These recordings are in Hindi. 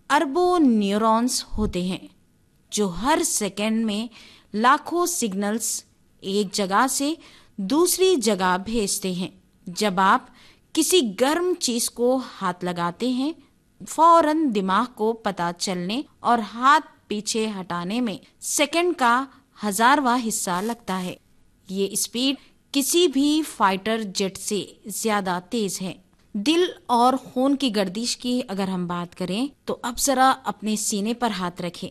अरबों न्यूरॉन्स होते हैं जो हर सेकंड में लाखों सिग्नल्स एक जगह से दूसरी जगह भेजते हैं। जब आप किसी गर्म चीज को हाथ लगाते हैं, फौरन दिमाग को पता चलने और हाथ पीछे हटाने में सेकंड का 1000वां हिस्सा लगता है। ये स्पीड किसी भी फाइटर जेट से ज्यादा तेज है। दिल और खून की गर्दिश की अगर हम बात करें तो अब जरा अपने सीने पर हाथ रखें।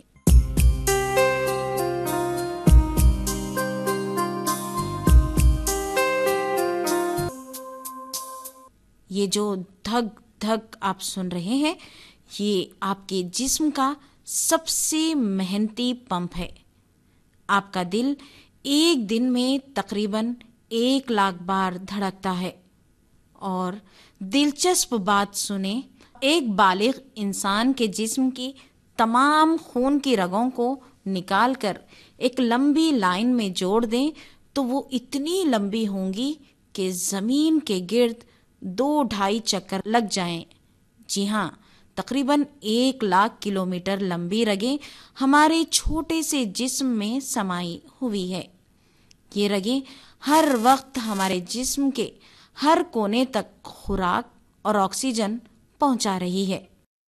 ये जो धक धक आप सुन रहे हैं, ये आपके जिस्म का सबसे मेहनती पंप है। आपका दिल एक दिन में तकरीबन 1 लाख बार धड़कता है। और दिलचस्प बात सुने, एक बालिग इंसान के जिस्म की तमाम खून की रगों को निकालकर एक लंबी लाइन में जोड़ दें तो वो इतनी लंबी होंगी कि जमीन के गिर्द 2-2.5 चक्कर लग जाएं। जी हाँ, तकरीबन 1 लाख किलोमीटर लंबी रगें हमारे छोटे से जिस्म में समाई हुई है। ये रगें हर वक्त हमारे जिस्म के हर कोने तक खुराक और ऑक्सीजन पहुंचा रही है।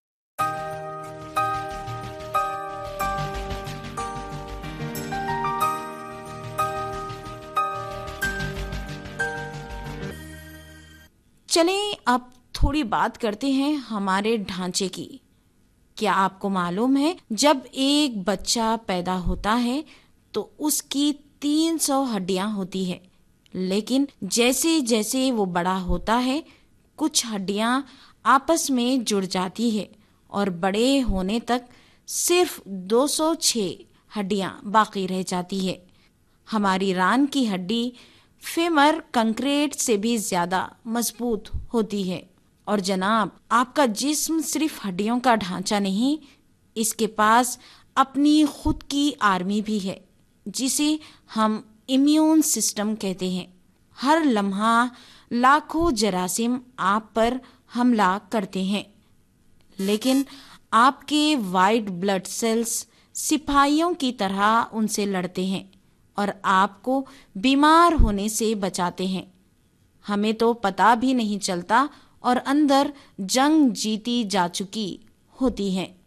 चलें अब थोड़ी बात करते हैं हमारे ढांचे की। क्या आपको मालूम है, जब एक बच्चा पैदा होता है तो उसकी 300 हड्डियां होती है, लेकिन जैसे जैसे वो बड़ा होता है कुछ हड्डियां आपस में जुड़ जाती है और बड़े होने तक सिर्फ 206 हड्डियां बाकी रह जाती है। हमारी रान की हड्डी फेमर कंक्रीट से भी ज्यादा मजबूत होती है। और जनाब, आपका जिस्म सिर्फ हड्डियों का ढांचा नहीं, इसके पास अपनी खुद की आर्मी भी है जिसे हम इम्यून सिस्टम कहते हैं। हर लम्हा लाखों जरासीम आप पर हमला करते हैं, लेकिन आपके वाइट ब्लड सेल्स सिपाहियों की तरह उनसे लड़ते हैं और आपको बीमार होने से बचाते हैं। हमें तो पता भी नहीं चलता और अंदर जंग जीती जा चुकी होती है।